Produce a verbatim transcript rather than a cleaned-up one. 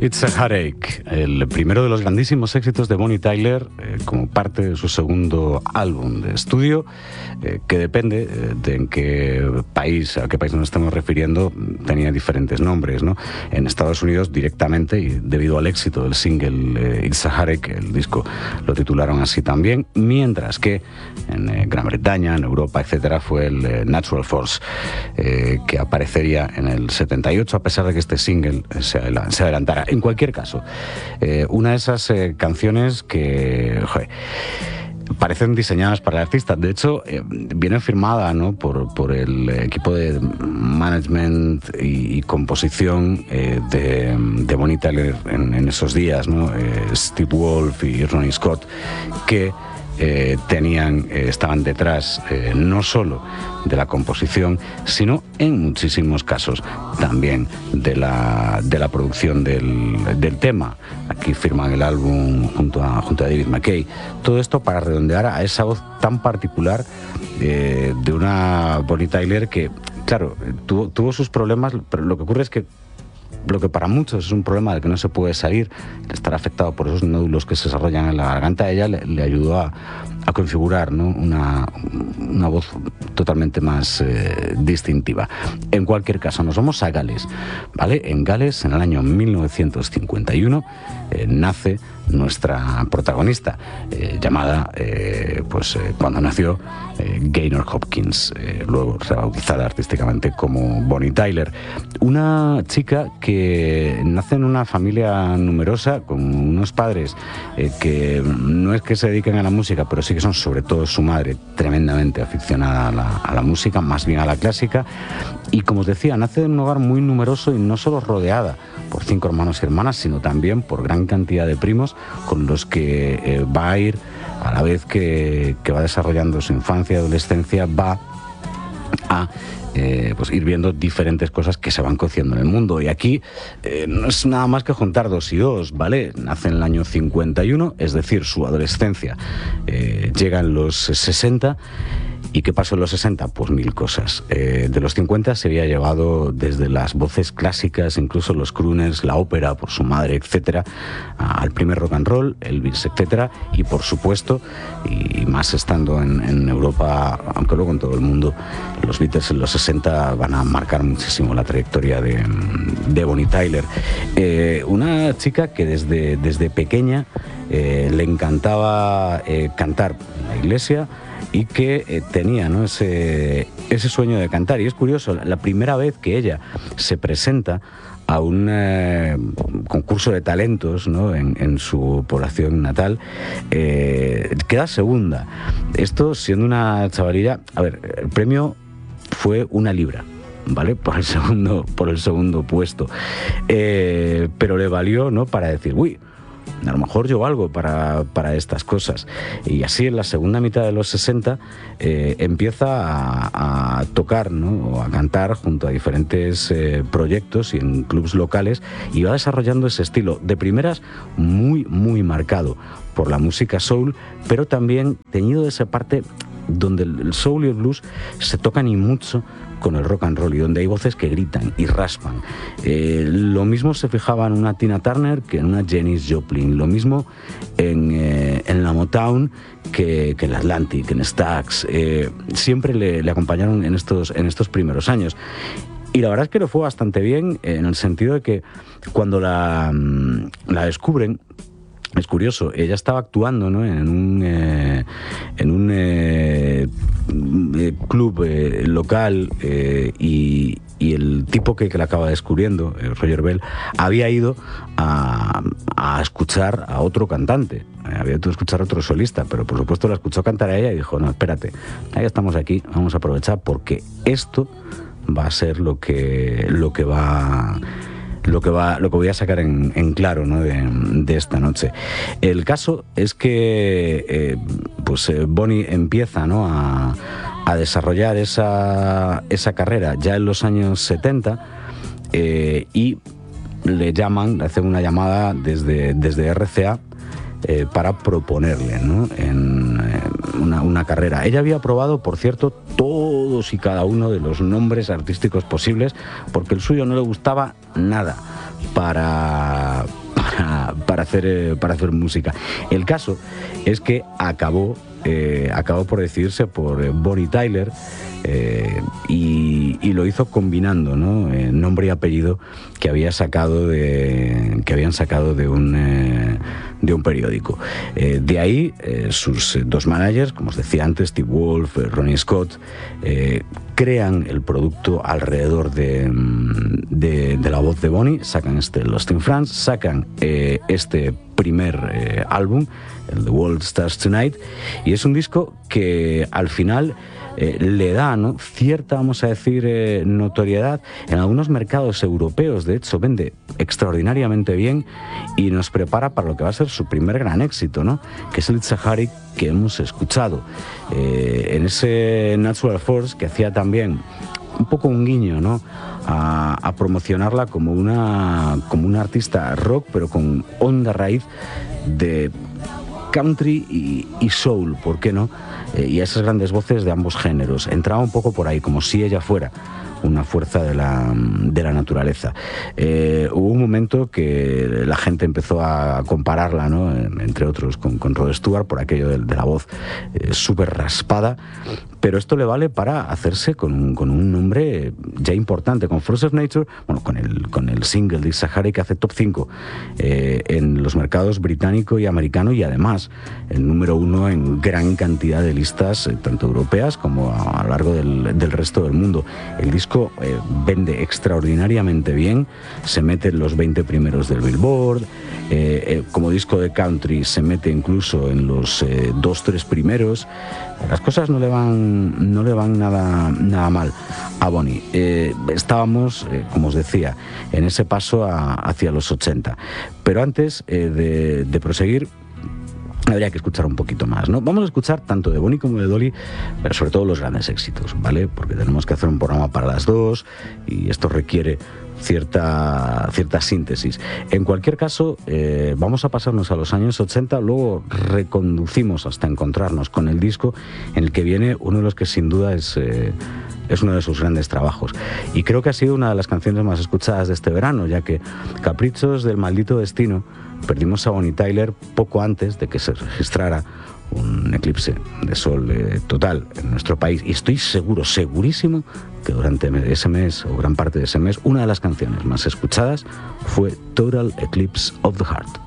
It's a Heartache, el primero de los grandísimos éxitos de Bonnie Tyler eh, como parte de su segundo álbum de estudio, eh, que depende eh, de en qué país, a qué país nos estamos refiriendo, tenía diferentes nombres, ¿no? En Estados Unidos directamente, y debido al éxito del single eh, It's a Heartache, el disco lo titularon así también, mientras que en eh, Gran Bretaña, en Europa, etcétera, fue el eh, Natural Force, eh, que aparecería en el setenta y ocho, a pesar de que este single se, se adelantara. En cualquier caso, eh, una de esas eh, canciones que, joder, parecen diseñadas para el artista. De hecho, eh, viene firmada, ¿no?, por, por el equipo de management y, y composición eh, de, de Bonnie Tyler en, en esos días, ¿no? Eh, Steve Wolf y Ronnie Scott, que Eh, tenían, eh, estaban detrás eh, no solo de la composición, sino en muchísimos casos también de la, de la producción del, del tema. Aquí firman el álbum junto a, junto a David McKay. Todo esto para redondear a esa voz tan particular eh, de una Bonnie Tyler que, claro, tuvo, tuvo sus problemas, pero lo que ocurre es que lo que para muchos es un problema del que no se puede salir, el estar afectado por esos nódulos que se desarrollan en la garganta, ella le, le ayudó a, a configurar, ¿no?, una, una voz totalmente más eh, distintiva. En cualquier caso, nos vamos a Gales, ¿vale? En Gales, en el año mil novecientos cincuenta y uno, eh, nace nuestra protagonista, eh, llamada, eh, pues eh, cuando nació, eh, Gaynor Hopkins, eh, luego rebautizada artísticamente como Bonnie Tyler. Una chica que nace en una familia numerosa, con unos padres eh, que no es que se dediquen a la música, pero sí que son, sobre todo su madre, tremendamente aficionada a la, a la música, más bien a la clásica. Y como os decía, nace en un hogar muy numeroso y no solo rodeada por cinco hermanos y hermanas, sino también por gran cantidad de primos con los que eh, va a ir, a la vez que, que va desarrollando su infancia y adolescencia, va a eh, pues ir viendo diferentes cosas que se van cociendo en el mundo. Y aquí eh, no es nada más que juntar dos y dos, ¿vale? Nace en el año cincuenta y uno, es decir, su adolescencia eh, llega en los sesenta. ¿Y qué pasó en los sesenta? Pues mil cosas. Eh, de los cincuenta se había llevado desde las voces clásicas, incluso los crooners, la ópera por su madre, etcétera, al primer rock and roll, Elvis, etcétera, y por supuesto, y más estando en, en Europa, aunque luego en todo el mundo, los Beatles en los sesenta van a marcar muchísimo la trayectoria de, de Bonnie Tyler. Eh, una chica que desde, desde pequeña eh, le encantaba eh, cantar en la iglesia, y que eh, tenía, ¿no?, ese, ese sueño de cantar. Y es curioso, la primera vez que ella se presenta a un eh, concurso de talentos, ¿no?, en, en su población natal, eh, queda segunda. Esto siendo una chavalilla, a ver, el premio fue una libra, ¿vale?, por el segundo, por el segundo puesto. Eh, pero le valió, ¿no?, para decir, uy, a lo mejor yo valgo para, para estas cosas. Y así en la segunda mitad de los sesenta eh, empieza a, a tocar, ¿no?, o a cantar junto a diferentes eh, proyectos y en clubs locales, y va desarrollando ese estilo de primeras muy, muy marcado por la música soul, pero también teñido de esa parte donde el soul y el blues se tocan y mucho con el rock and roll, y donde hay voces que gritan y raspan. Eh, lo mismo se fijaba en una Tina Turner que en una Janis Joplin, lo mismo en, eh, en la Motown que, que en la Atlantic, en Stax. Eh, siempre le, le acompañaron en estos, en estos primeros años. Y la verdad es que lo fue bastante bien, en el sentido de que cuando la, la descubren, es curioso, ella estaba actuando, ¿no?, en un, eh, en un eh, club eh, local eh, y, y el tipo que, que la acaba descubriendo, eh, Roger Bell, había ido a, a escuchar a otro cantante, eh, había ido a escuchar a otro solista, pero por supuesto la escuchó cantar a ella y dijo, no, espérate, ya estamos aquí, vamos a aprovechar porque esto va a ser lo que, lo que va... Lo que, va, lo que voy a sacar en, en claro, ¿no?, de, de esta noche. El caso es que eh, pues eh, Bonnie empieza, ¿no?, a, a desarrollar esa, esa carrera ya en los años setenta, eh, y le llaman, le hacen una llamada desde, desde R C A eh, para proponerle, ¿no?, en, en una, una carrera. Ella había probado, por cierto, todos y cada uno de los nombres artísticos posibles, porque el suyo no le gustaba nada. para, para, para, hacer, eh, para hacer música. El caso es que acabó, eh, acabó por decidirse por eh, Bonnie Tyler, eh, y, y lo hizo combinando, ¿no?, eh, nombre y apellido que había sacado de, que habían sacado de un eh, de un periódico. Eh, de ahí eh, sus dos managers, como os decía antes, Steve Wolf, eh, Ronnie Scott, eh, crean el producto alrededor de, de, de la voz de Bonnie, sacan este Lost in France, sacan eh, este primer eh, álbum, el The World Starts Tonight, y es un disco que al final Eh, le da, ¿no?, cierta, vamos a decir, eh, notoriedad en algunos mercados europeos. De hecho, vende extraordinariamente bien y nos prepara para lo que va a ser su primer gran éxito, ¿no?, que es el Sahari que hemos escuchado. Eh, en ese Natural Force, que hacía también un poco un guiño, ¿no?, a, a promocionarla como una, como una artista rock, pero con honda raíz de country y, y soul, ¿por qué no?, eh, y a esas grandes voces de ambos géneros. Entraba un poco por ahí, como si ella fuera una fuerza de la, de la naturaleza. Eh, hubo un momento que la gente empezó a compararla, ¿no?, entre otros, con, con Rod Stewart, por aquello de, de la voz eh, súper raspada, pero esto le vale para hacerse con un, con un nombre ya importante, con Force of Nature, bueno, con el, con el single de Sahari, que hace top cinco eh, en los mercados británico y americano, y además el número uno en gran cantidad de listas, eh, tanto europeas como a, a lo largo del, del resto del mundo. El disco Eh, vende extraordinariamente bien, se mete en los veinte primeros del Billboard, eh, eh, como disco de country se mete incluso en los eh, dos, tres primeros. Las cosas no le van, no le van nada, nada mal a Bonnie. Eh, estábamos, eh, como os decía, en ese paso a, hacia los ochenta, pero antes eh, de, de proseguir, habría que escuchar un poquito más, ¿no? Vamos a escuchar tanto de Bonnie como de Dolly, pero sobre todo los grandes éxitos, ¿vale? Porque tenemos que hacer un programa para las dos y esto requiere cierta, cierta síntesis. En cualquier caso, eh, vamos a pasarnos a los años ochenta, luego reconducimos hasta encontrarnos con el disco en el que viene uno de los que sin duda es... Eh, es uno de sus grandes trabajos, y creo que ha sido una de las canciones más escuchadas de este verano, ya que Caprichos del maldito destino perdimos a Bonnie Tyler poco antes de que se registrara un eclipse de sol eh, total en nuestro país, y estoy seguro, segurísimo, que durante ese mes o gran parte de ese mes una de las canciones más escuchadas fue Total Eclipse of the Heart.